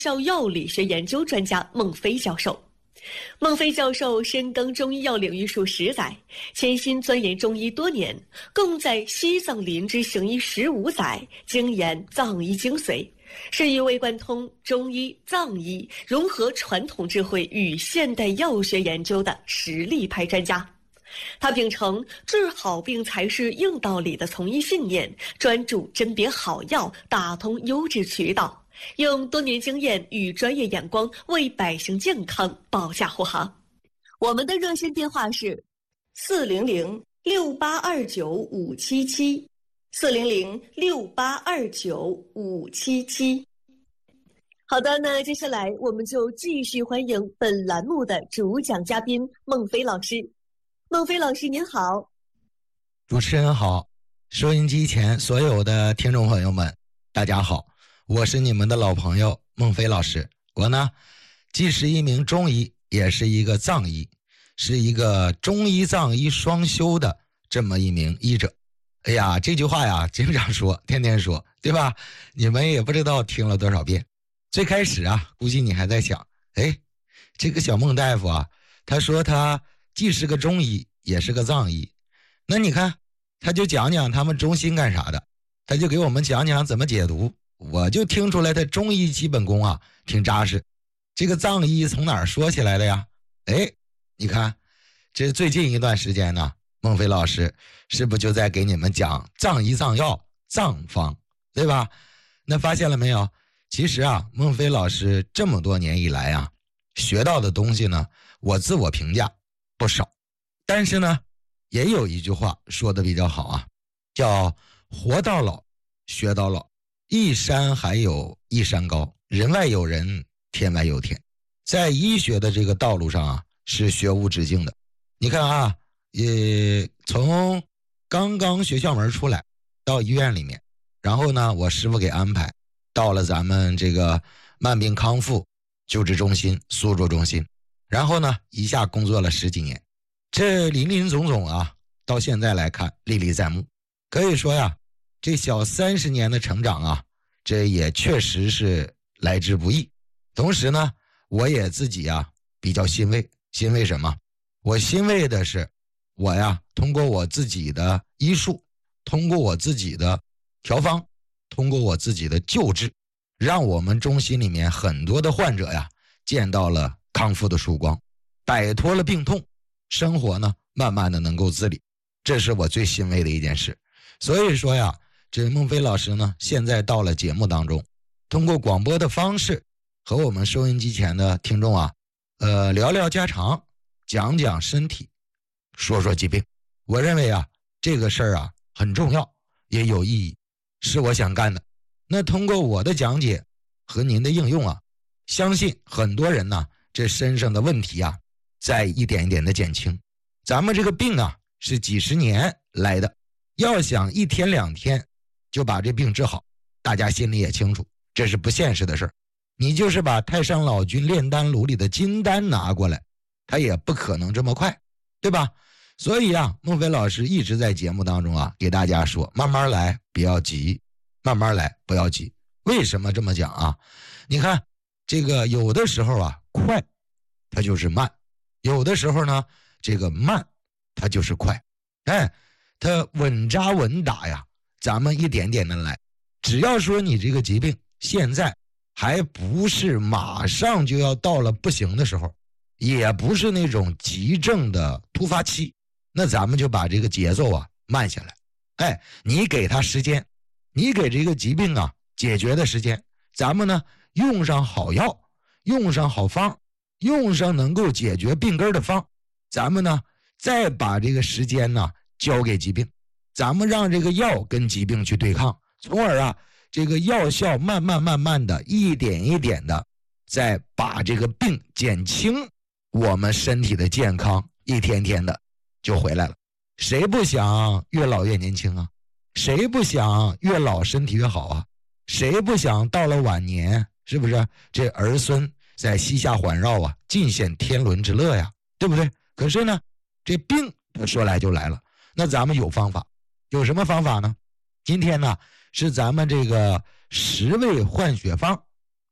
校药理学研究专家孟非教授。孟非教授深耕中医药领域数10载，潜心钻研中医多年，共在西藏林芝行医15载，精研藏医精髓，是一位贯通中医、藏医，融合传统智慧与现代药学研究的实力派专家。他秉承治好病才是硬道理的从医信念，专注甄别好药，打通优质渠道，用多年经验与专业眼光为百姓健康保驾护航。我们的热线电话是400-6829-577，400-6829-577。好的，那接下来我们就继续欢迎本栏目的主讲嘉宾孟非老师。孟非老师您好。 主持人好，收音机前所有的听众朋友们大家好，我是你们的老朋友孟非老师。我呢既是一名中医，也是一个藏医，是一个中医藏医双修的这么一名医者。哎呀，这句话呀经常说，天天说，对吧？你们也不知道听了多少遍。最开始啊，估计你还在想，这个小孟大夫啊，他说他既是个中医也是个藏医，那你看他就讲讲他们中心干啥的，他就给我们讲讲怎么解毒，我就听出来他中医基本功啊挺扎实。这个藏医从哪儿说起来的呀？你看这最近一段时间呢，孟非老师是不是就在给你们讲藏医藏药藏方，对吧？那发现了没有，其实啊孟非老师这么多年以来啊学到的东西呢，我自我评价不少，但是呢也有一句话说的比较好啊，叫活到老学到老，一山还有一山高，人外有人天外有天。在医学的这个道路上啊是学无止境的。你看啊，从刚刚学校门出来到医院里面，然后呢我师傅给安排到了咱们这个慢病康复救治中心苏州中心，然后呢一下工作了10几年，这林林总总啊到现在来看历历在目。可以说呀，这小30年的成长啊，这也确实是来之不易。同时呢我也自己啊比较欣慰。欣慰什么？我欣慰的是我呀通过我自己的医术，通过我自己的调方，通过我自己的救治，让我们中心里面很多的患者呀见到了康复的曙光，摆脱了病痛，生活呢慢慢的能够自理，这是我最欣慰的一件事。所以说呀，这孟非老师呢现在到了节目当中，通过广播的方式和我们收音机前的听众啊聊聊家常，讲讲身体，说说疾病。我认为啊这个事儿啊很重要，也有意义，是我想干的。那通过我的讲解和您的应用啊，相信很多人呢这身上的问题啊在一点一点的减轻。咱们这个病啊是几十年来的，要想1天2天就把这病治好，大家心里也清楚，这是不现实的事儿。你就是把太上老君炼丹炉里的金丹拿过来，他也不可能这么快，对吧？所以啊孟非老师一直在节目当中啊给大家说，慢慢来，不要急，慢慢来，不要急。为什么这么讲啊？你看这个有的时候啊快它就是慢，有的时候呢这个慢它就是快。它稳扎稳打呀，咱们一点点的来。只要说你这个疾病现在还不是马上就要到了不行的时候，也不是那种急症的突发期，那咱们就把这个节奏啊慢下来。你给他时间，你给这个疾病啊解决的时间，咱们呢用上好药，用上好方，用上能够解决病根的方，咱们呢再把这个时间呢交给疾病，咱们让这个药跟疾病去对抗，从而啊这个药效慢慢的一点一点的再把这个病减轻，我们身体的健康一天天的就回来了。谁不想越老越年轻啊？谁不想越老身体越好啊？谁不想到了晚年，是不是这儿孙在膝下环绕啊，尽显天伦之乐呀，对不对？可是呢这病它说来就来了，那咱们有方法。有什么方法呢？今天呢是咱们这个10味换血方啊，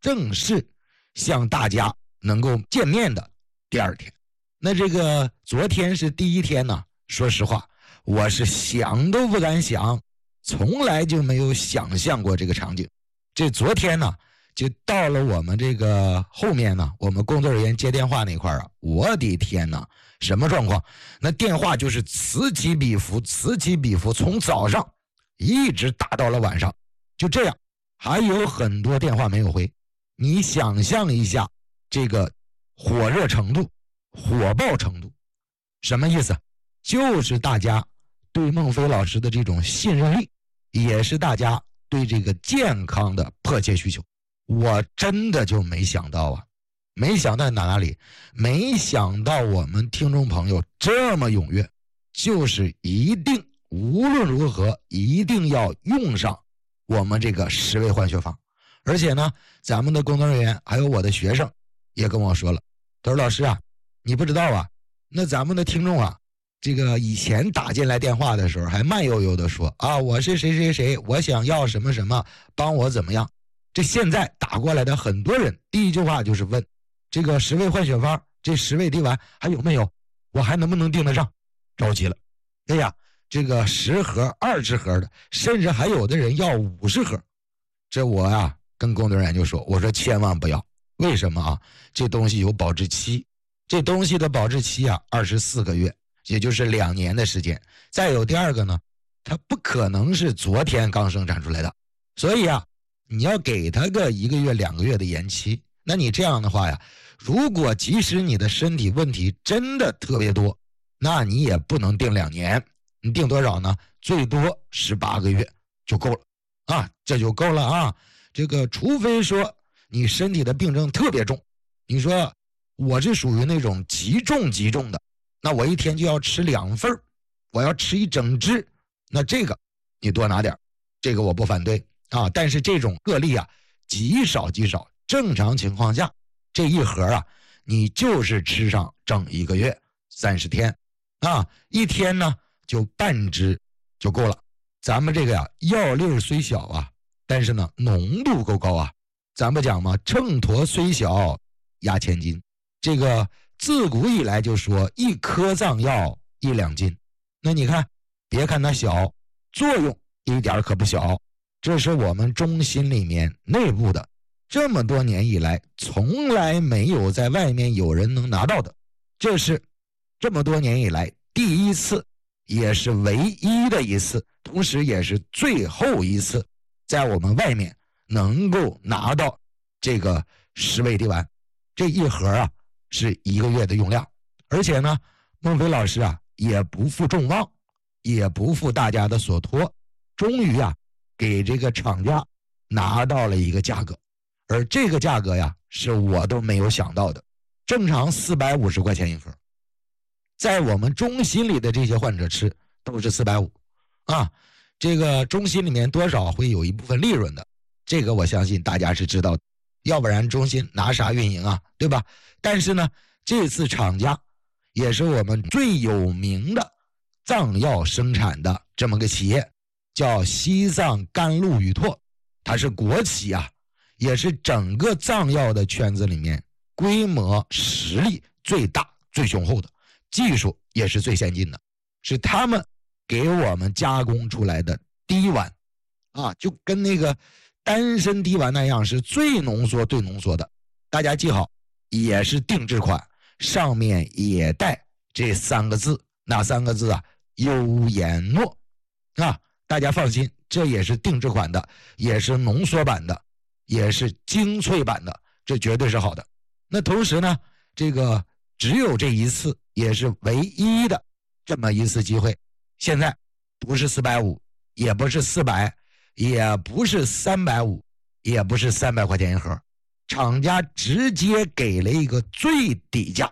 正式向大家能够见面的第二天。那这个昨天是第一天呢，说实话我是想都不敢想，从来就没有想象过这个场景。这昨天呢就到了我们这个后面呢，我们工作人员接电话那块啊，我的天哪，什么状况？那电话就是此起彼伏，此起彼伏，从早上一直打到了晚上，就这样，还有很多电话没有回。你想象一下这个火热程度、火爆程度，什么意思？就是大家对孟非老师的这种信任力，也是大家对这个健康的迫切需求。我真的就没想到啊，没想到哪里，没想到我们听众朋友这么踊跃，就是一定无论如何一定要用上我们这个10味换血方。而且呢，咱们的工作人员还有我的学生也跟我说了，他说老师啊，你不知道啊，那咱们的听众啊，这个以前打进来电话的时候还慢悠悠的说啊，我是谁谁谁，我想要什么什么，帮我怎么样。这现在打过来的很多人第一句话就是问，这个10味换血方，这10味滴丸还有没有，我还能不能订得上？着急了，哎呀，这个10盒20盒的，甚至还有的人要50盒。这我啊跟工作人员就说，我说千万不要。为什么啊？这东西有保质期，这东西的保质期啊24个月，也就是2年的时间。再有第二个呢，它不可能是昨天刚生产出来的，所以啊你要给他个1个月2个月的延期。那你这样的话呀，如果即使你的身体问题真的特别多，那你也不能定2年，你定多少呢？最多18个月就够了啊，这就够了啊。这个除非说你身体的病症特别重，你说我是属于那种极重的，那我一天就要吃2份，我要吃1整只，那这个你多拿点，这个我不反对啊。但是这种个例啊极少，正常情况下这一盒啊你就是吃上整1个月30天啊，一天呢就半只就够了。咱们这个呀药粒虽小啊，但是呢浓度够高啊。咱不讲嘛，秤砣虽小压千斤，这个自古以来就说1颗藏药1两金。那你看，别看它小，作用一点可不小。这是我们中心里面内部的，这么多年以来从来没有在外面有人能拿到的，这是这么多年以来第一次，也是唯一的一次，同时也是最后一次在我们外面能够拿到这个10味滴丸。这一盒啊是1个月的用量，而且呢孟非老师啊也不负众望，也不负大家的所托，终于啊给这个厂家拿到了一个价格。而这个价格呀是我都没有想到的，正常450块钱1盒，在我们中心里的这些患者吃都是450啊。这个中心里面多少会有一部分利润的，这个我相信大家是知道的，要不然中心拿啥运营啊，对吧？但是呢这次厂家也是我们最有名的藏药生产的这么个企业，叫西藏甘露雨拓，它是国企啊，也是整个藏药的圈子里面规模实力最大最雄厚的，技术也是最先进的，是他们给我们加工出来的滴丸啊，就跟那个丹参滴丸那样，是最浓缩的。大家记好，也是定制款，上面也带这3个字，哪3个字啊？优颜诺啊，大家放心，这也是定制款的，也是浓缩版的，也是精粹版的，这绝对是好的。那同时呢，这个只有这一次，也是唯一的这么一次机会。现在不是450，也不是400，也不是350，也不是300块钱1盒，厂家直接给了一个最底价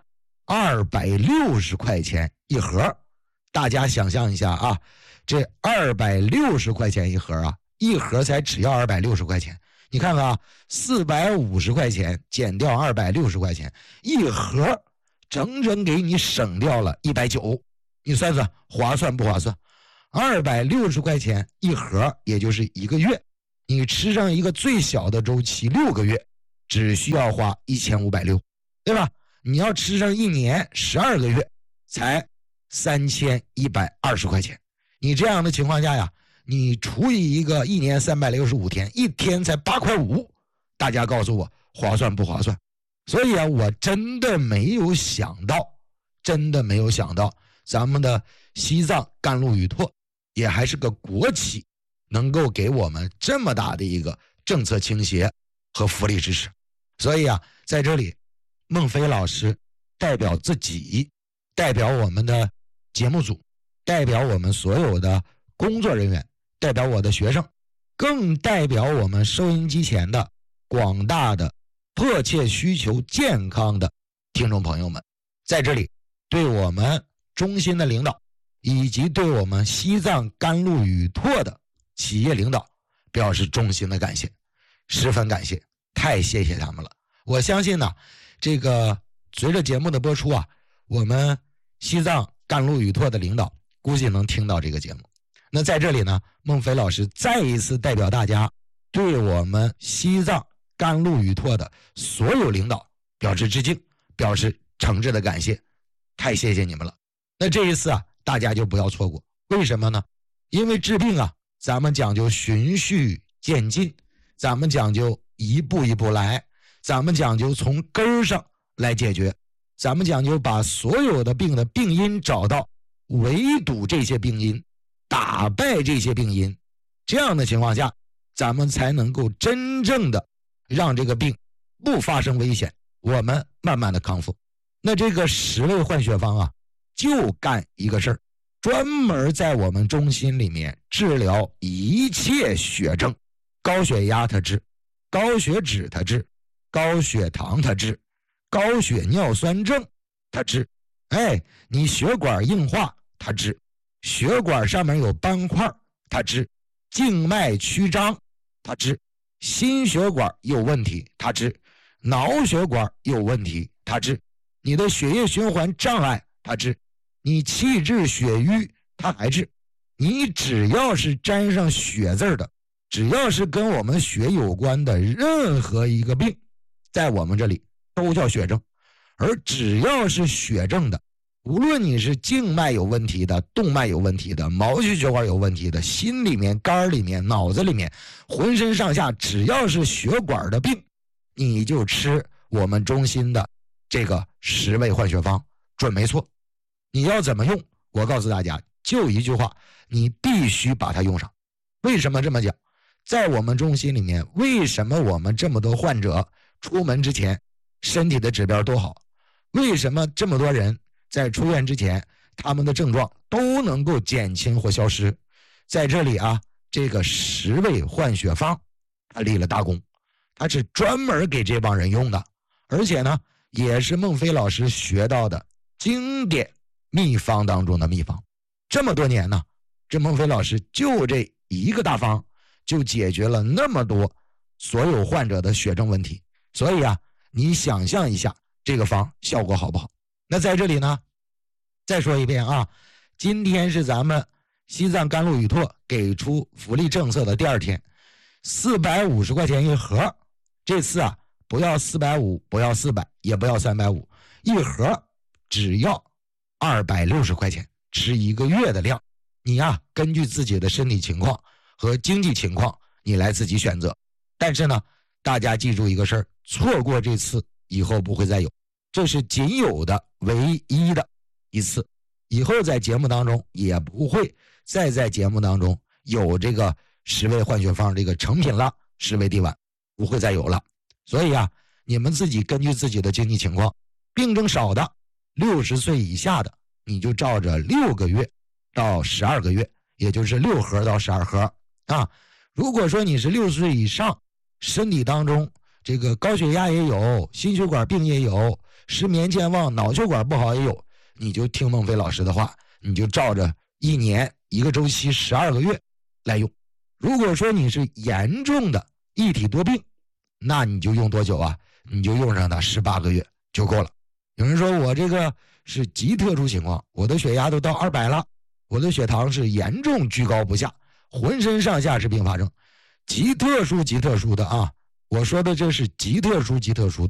，260块钱1盒。大家想象一下啊，这260块钱1盒啊，1盒才只要260块钱。你看看啊，450块钱减掉260块钱，1盒整整给你省掉了190，你算算划算不划算？260块钱1盒，也就是1个月，你吃上一个最小的周期6个月， 只需要花1560，对吧？你要吃上1年12个月，才3120块钱。你这样的情况下呀，你除以一个1年365天，一天才8块5，大家告诉我划算不划算？所以啊，我真的没有想到咱们的西藏甘露雨拓也还是个国企，能够给我们这么大的一个政策倾斜和福利支持。所以啊，在这里孟非老师代表自己，代表我们的节目组，代表我们所有的工作人员，代表我的学生，更代表我们收音机前的广大的迫切需求健康的听众朋友们，在这里对我们中心的领导以及对我们西藏甘露雨拓的企业领导表示衷心的感谢，十分感谢，太谢谢他们了。我相信呢，这个随着节目的播出啊，我们西藏甘露雨拓的领导估计能听到这个节目。那在这里呢，孟非老师再一次代表大家对我们西藏甘露雨拓的所有领导表示致敬，表示诚挚的感谢，太谢谢你们了。那这一次啊，大家就不要错过。为什么呢？因为治病啊，咱们讲究循序渐进，咱们讲究一步一步来，咱们讲究从根儿上来解决，咱们讲究把所有的病的病因找到，围堵这些病因，打败这些病因，这样的情况下，咱们才能够真正的让这个病不发生危险，我们慢慢的康复。那这个10味换血方啊，就干一个事儿，专门在我们中心里面治疗一切血症，高血压它治，高血脂它治，高血糖它治，高血尿酸症它治，你血管硬化它治，血管上面有斑块它治，静脉曲张它治，心血管有问题它治，脑血管有问题它治，你的血液循环障碍它治，你气滞血瘀它还治。你只要是沾上血字的，只要是跟我们血有关的任何一个病，在我们这里都叫血症。而只要是血症的，无论你是静脉有问题的，动脉有问题的，毛细血管有问题的，心里面、肝里面、脑子里面，浑身上下只要是血管的病，你就吃我们中心的这个10味换血方，准没错。你要怎么用？我告诉大家，就一句话，你必须把它用上。为什么这么讲？在我们中心里面，为什么我们这么多患者出门之前身体的指标都好？为什么这么多人在出院之前他们的症状都能够减轻或消失？在这里啊，这个10味换血方他立了大功，他是专门给这帮人用的，而且呢也是孟非老师学到的经典秘方当中的秘方。这么多年呢，这孟非老师就这一个大方就解决了那么多所有患者的血症问题。所以啊，你想象一下这个方效果好不好？那在这里呢，再说一遍啊，今天是咱们西藏甘露雨拓给出福利政策的第2天，450块钱一盒。这次啊，不要450，不要400，也不要350，一盒只要260块钱，吃1个月的量。你啊，根据自己的身体情况和经济情况，你来自己选择。但是呢，大家记住一个事儿，错过这次以后不会再有，这是仅有的唯一的一次，以后在节目当中也不会再在节目当中有这个10味换血方这个成品了，10味地丸不会再有了。所以啊，你们自己根据自己的经济情况，病症少的60岁以下的，你就照着6个月到12个月，也就是6盒到12盒啊。如果说你是60岁以上，身体当中这个高血压也有，心血管病也有，失眠健忘，脑血管不好也有，你就听孟非老师的话，你就照着1年1个周期12个月来用。如果说你是严重的一体多病，那你就用多久啊？你就用上它18个月就够了。有人说我这个是极特殊情况，我的血压都到200了，我的血糖是严重居高不下，浑身上下是并发症，极特殊的啊， 我说的这是极特殊、极特殊。